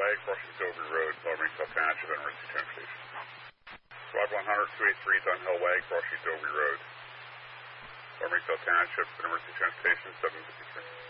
Way, crossing Dover Road, Lower Ringfield Township, emergency transportation. Squad 100, 283 Dunhill Way, crossing Dover Road, Lower Ringfield Township, emergency transportation, 753.